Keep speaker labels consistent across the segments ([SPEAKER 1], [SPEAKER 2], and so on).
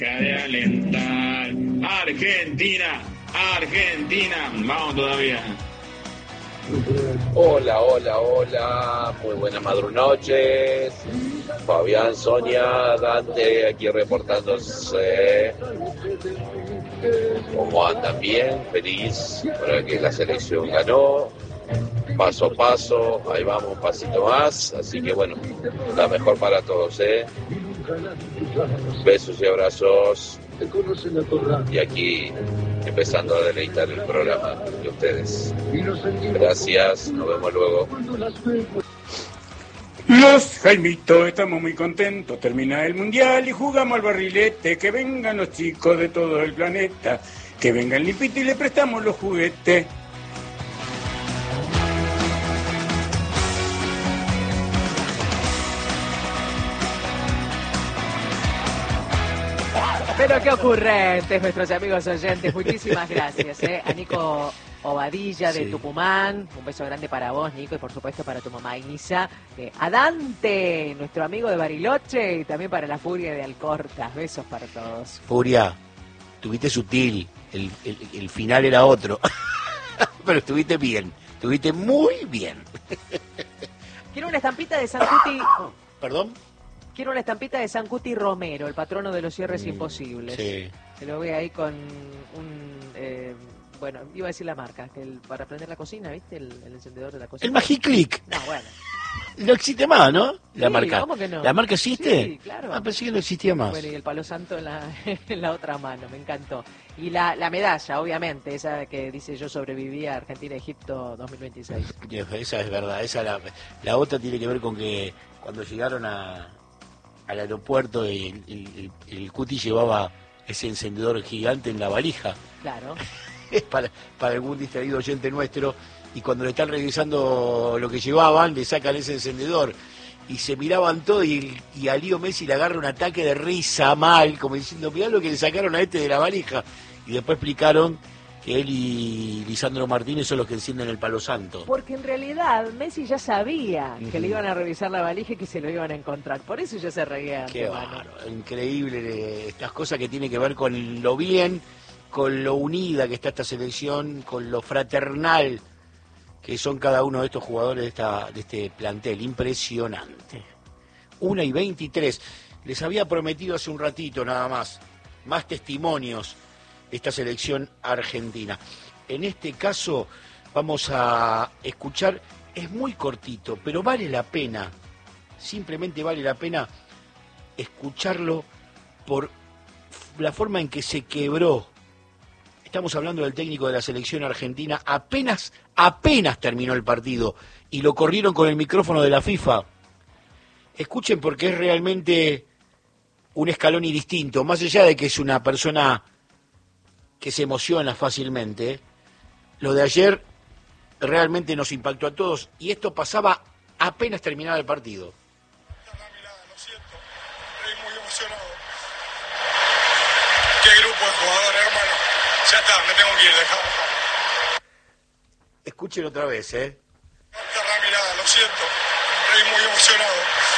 [SPEAKER 1] De alentar. Argentina, Argentina, vamos todavía.
[SPEAKER 2] Hola, muy buenas madrunoches. Fabián, Sonia, Dante, aquí reportándose. ¿Cómo andan? Bien, feliz por que la selección ganó. Paso a paso, ahí vamos, un pasito más. Así que bueno, la mejor para todos, Besos y abrazos. Y aquí empezando a deleitar el programa de ustedes. Gracias, nos vemos luego.
[SPEAKER 3] Los Jaimitos estamos muy contentos, termina el mundial y jugamos al barrilete, que vengan los chicos de todo el planeta, que vengan limpitos y le prestamos los juguetes.
[SPEAKER 4] Pero qué ocurrentes nuestros amigos oyentes, muchísimas gracias, a Nico Obadilla de Tucumán, un beso grande para vos, Nico, y por supuesto para tu mamá Isa, a Dante, nuestro amigo de Bariloche, y también para la Furia de Alcorta, besos para todos.
[SPEAKER 5] Furia, estuviste sutil, el final era otro, pero estuviste bien, estuviste muy bien.
[SPEAKER 4] Quiero una estampita de San Cuti.
[SPEAKER 5] ¿Perdón?
[SPEAKER 4] Quiero una estampita de San Cuti Romero, el patrono de los cierres imposibles.
[SPEAKER 5] Sí.
[SPEAKER 4] Se lo ve ahí con bueno, iba a decir la marca, que para prender la cocina, ¿viste? El encendedor de la cocina.
[SPEAKER 5] El Magiclick.
[SPEAKER 4] No, bueno.
[SPEAKER 5] No existe más, ¿no? La
[SPEAKER 4] Sí,
[SPEAKER 5] marca.
[SPEAKER 4] ¿cómo que no?
[SPEAKER 5] ¿La marca existe?
[SPEAKER 4] Sí, claro.
[SPEAKER 5] Ah, pensé que no existía más.
[SPEAKER 4] Bueno, y el palo santo en la otra mano, me encantó. Y la medalla, obviamente, esa que dice yo sobreviví a Argentina-Egipto 2026.
[SPEAKER 5] Esa es verdad, la otra tiene que ver con que cuando llegaron al aeropuerto el Cuti llevaba ese encendedor gigante en la valija.
[SPEAKER 4] Claro.
[SPEAKER 5] Es para algún distraído oyente nuestro, y cuando le están revisando lo que llevaban, le sacan ese encendedor y se miraban todo, y a Leo Messi le agarra un ataque de risa mal, como diciendo, mirá lo que le sacaron a este de la valija, y después explicaron que él y Lisandro Martínez son los que encienden el palo santo.
[SPEAKER 4] Porque en realidad Messi ya sabía que le iban a revisar la valija y que se lo iban a encontrar, por eso ya se reía.
[SPEAKER 5] Qué bárbaro, increíble estas cosas que tienen que ver con lo bien, con lo unida que está esta selección, con lo fraternal que son cada uno de estos jugadores de este plantel. Impresionante. 1:23. Les había prometido hace un ratito nada más testimonios de esta selección argentina. En este caso vamos a escuchar, es muy cortito, pero vale la pena, simplemente vale la pena escucharlo por la forma en que se quebró. Estamos hablando del técnico de la selección argentina, apenas terminó el partido y lo corrieron con el micrófono de la FIFA. Escuchen, porque es realmente un Scaloni distinto, más allá de que es una persona que se emociona fácilmente. Lo de ayer realmente nos impactó a todos, y esto pasaba apenas terminaba el partido.
[SPEAKER 6] Lo siento, estoy muy emocionado. Qué grupo de jugadores, hermano. Ya está, me tengo que ir, dejado.
[SPEAKER 5] Escuchen otra vez,
[SPEAKER 6] Cerrá mirada, lo siento, estoy muy emocionado.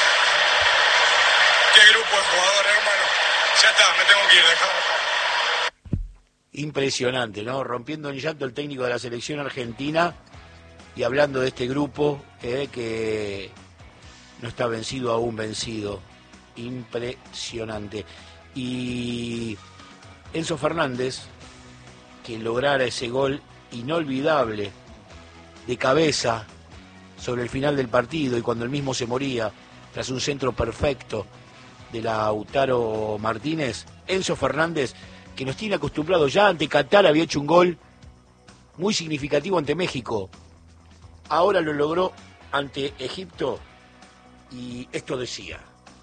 [SPEAKER 6] Qué grupo de jugadores, hermano. Ya está, me tengo que ir, dejado.
[SPEAKER 5] Impresionante, ¿no? Rompiendo en llanto el técnico de la selección argentina y hablando de este grupo que no está vencido, aún vencido. Impresionante. Y Enzo Fernández, que lograra ese gol inolvidable de cabeza sobre el final del partido y cuando él mismo se moría tras un centro perfecto de Lautaro Martínez. Enzo Fernández, que nos tiene acostumbrados, ya ante Qatar había hecho un gol muy significativo ante México, ahora lo logró ante Egipto, y esto decía: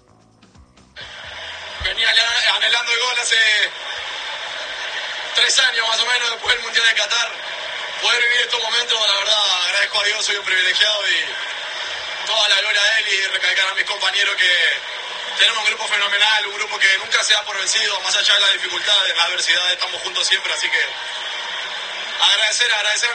[SPEAKER 6] Venía anhelando el gol hace 3 años más o menos después del Mundial de Qatar. Poder vivir estos momentos, la verdad, agradezco a Dios, soy un privilegiado, y toda la gloria a él, y recalcar a mis compañeros que tenemos un grupo fenomenal, un grupo que nunca se da por vencido, más allá de las dificultades, las adversidades, estamos juntos siempre, así que agradecer